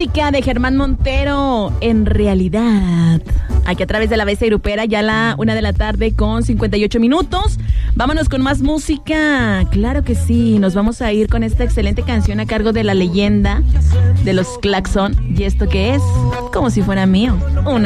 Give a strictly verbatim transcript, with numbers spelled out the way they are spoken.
música de Germán Montero, En Realidad. Aquí a través de la Bestia Grupera, ya la una de la tarde con cincuenta y ocho minutos. Vámonos con más música. Claro que sí, nos vamos a ir con esta excelente canción a cargo de la leyenda de los Claxon. ¿Y esto qué es? Como si fuera mío. Una